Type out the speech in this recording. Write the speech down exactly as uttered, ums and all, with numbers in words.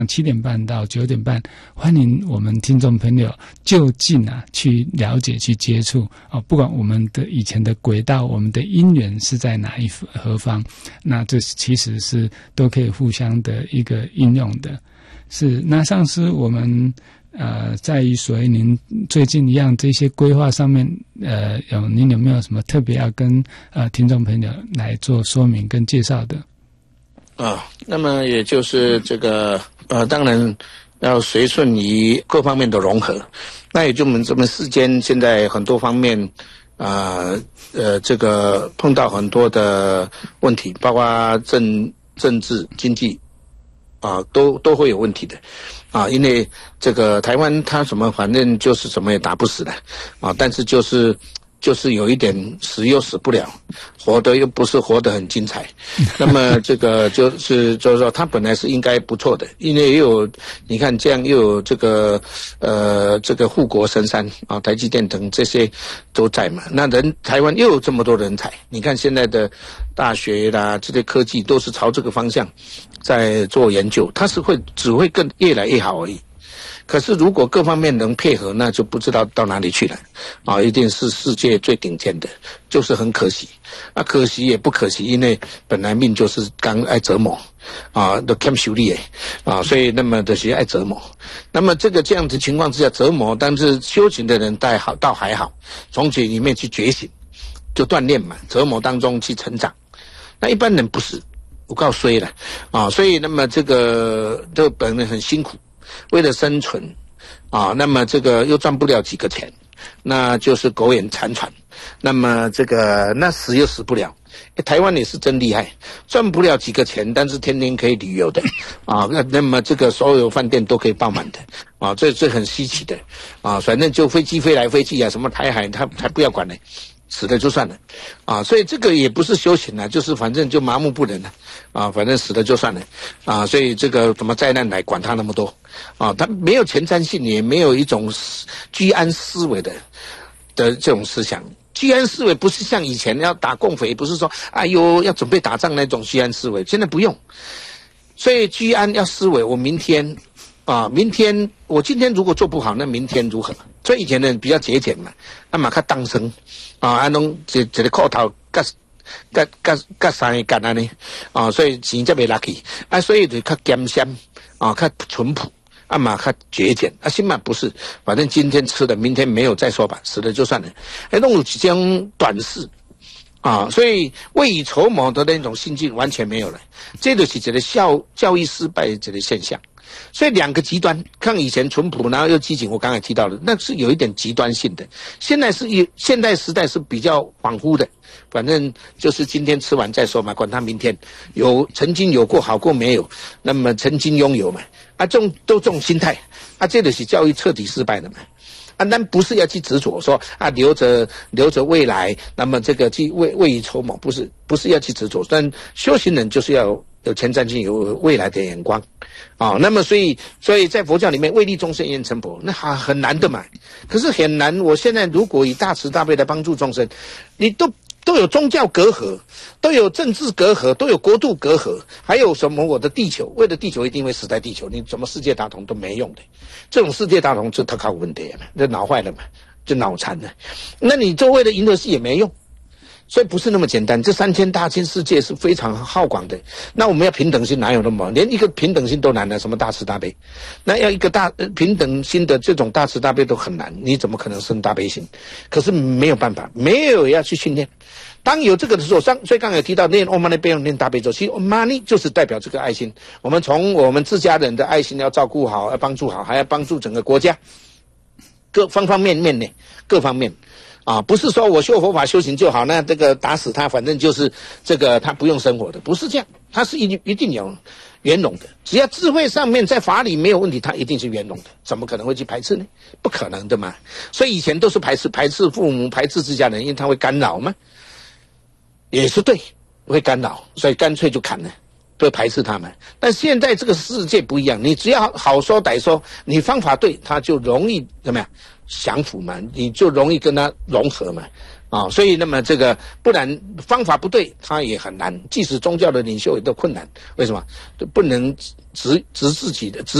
七点半到九点半，欢迎我们听众朋友就近啊去了解、去接触啊，不管我们的以前的轨道、我们的因缘是在哪一何方，那这其实是都可以互相的一个应用的。是，那上次我们呃在于所谓您最近一样这些规划上面，呃，有您有没有什么特别要跟呃听众朋友来做说明跟介绍的？ 啊，那么也就是这个呃，当然要随顺于各方面的融合。那也就我们这么世间现在很多方面啊 呃, 呃这个碰到很多的问题，包括政政治经济啊，都都会有问题的啊，因为这个台湾它什么反正就是什么也打不死的啊，但是就是就是有一点死又死不了，活得又不是活得很精彩。那么这个就是就是说，他本来是应该不错的，因为又有你看这样又有这个呃这个护国神山啊，台积电等这些都在嘛。那人台湾又有这么多人才，你看现在的大学啦，这些科技都是朝这个方向在做研究，它是会只会更越来越好而已。可是如果各方面能配合，那就不知道到哪里去了啊！一定是世界最顶尖的，就是很可惜啊，可惜也不可惜，因为本来命就是刚爱折磨啊，都欠修理啊，所以那么的是爱折磨。那么这个这样子情况之下折磨，但是修行的人倒好倒还好，从这里面去觉醒，就锻炼嘛，折磨当中去成长。那一般人不是，我告衰了啊，所以那么这个这个本人很辛苦。为了生存啊，那么这个又赚不了几个钱，那就是苟延残喘。那么这个那死又死不了，台湾也是真厉害，赚不了几个钱，但是天天可以旅游的啊。那那么这个所有饭店都可以爆满的啊，这这很稀奇的啊。反正就飞机飞来飞去啊，什么台海他他不要管了。死了就算了啊，所以这个也不是修行啊，就是反正就麻木不仁了啊，反正死了就算了啊，所以这个什么灾难来管他那么多啊，他没有前瞻性，也没有一种居安思危的的这种思想。居安思危不是像以前要打共匪，不是说哎呦要准备打仗那种居安思危，现在不用。所以居安要思危，我明天啊，明天我今天如果做不好，那明天如何？所以以前的人比较节俭嘛，啊嘛较当生啊，啊拢一一个裤头甲甲甲甲三个干安尼啊，所以钱才袂落去啊，所以就较俭俭啊，较淳朴啊嘛较节俭啊，心嘛不是，反正今天吃的，明天没有再说吧，死了就算了，哎，弄有这种短视。啊，所以未雨绸缪的那种心境完全没有了，这就是一个教教育失败这个现象。所以两个极端，看以前淳朴，然后又激情，我刚才提到的，那是有一点极端性的。现在是现代时代是比较恍惚的，反正就是今天吃完再说嘛，管他明天有曾经有过好过没有，那么曾经拥有嘛，啊，这种都这种心态，啊，这就是教育彻底失败的嘛。啊，但不是要去执着说啊，留着留着未来，那么这个去未未雨绸缪，不是不是要去执着，但修行人就是要有前瞻性，有未来的眼光，啊，那么所以所以在佛教里面，为利众生愿成佛，那还很难的嘛。可是很难，我现在如果以大慈大悲来帮助众生，你都。都有宗教隔阂，都有政治隔阂，都有国度隔阂，还有什么我的地球，为了地球一定会死在地球，你怎么世界大同都没用的，这种世界大同就他靠问题了，这脑坏了嘛，就脑残了，那你就为了银河系也没用，所以不是那么简单，这三千大千世界是非常浩广的，那我们要平等心哪有那么，连一个平等心都难了，什么大慈大悲，那要一个大平等心的这种大慈大悲都很难，你怎么可能生大悲心？可是没有办法，没有要去训练。当有这个的时候，所以刚才有提到念 Om Mani 贝用念大悲咒，其实 Om Mani 就是代表这个爱心。我们从我们自家人的爱心要照顾好，要帮助好，还要帮助整个国家，各方方面面呢，各方面啊，不是说我修佛法修行就好，那这个打死他，反正就是这个他不用生活的，不是这样，他是一一定有圆融的。只要智慧上面在法理没有问题，他一定是圆融的，怎么可能会去排斥呢？不可能的嘛。所以以前都是排斥排斥父母，排斥自家人，因为他会干扰嘛。也是对，会干扰，所以干脆就砍了，会排斥他们。但现在这个世界不一样，你只要好说歹说，你方法对，他就容易怎么样降服嘛，你就容易跟他融合嘛。 啊，所以那么这个不然方法不对，他也很难。即使宗教的领袖也都困难，为什么？不能直直自己的直。